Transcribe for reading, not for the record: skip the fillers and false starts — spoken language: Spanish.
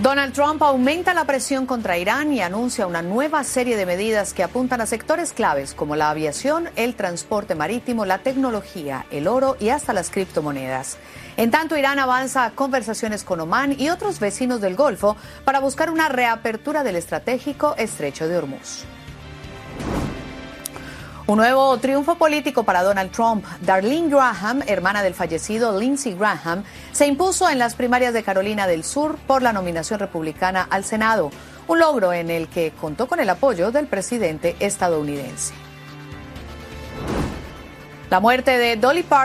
Donald Trump aumenta la presión contra Irán y anuncia una nueva serie de medidas que apuntan a sectores claves como la aviación, el transporte marítimo, la tecnología, el oro y hasta las criptomonedas. En tanto, Irán avanza a conversaciones con Omán y otros vecinos del Golfo para buscar una reapertura del estratégico Estrecho de Hormuz. Un nuevo triunfo político para Donald Trump. Darlene Graham, hermana del fallecido Lindsey Graham, se impuso en las primarias de Carolina del Sur por la nominación republicana al Senado, un logro en el que contó con el apoyo del presidente estadounidense. La muerte de Dolly Parton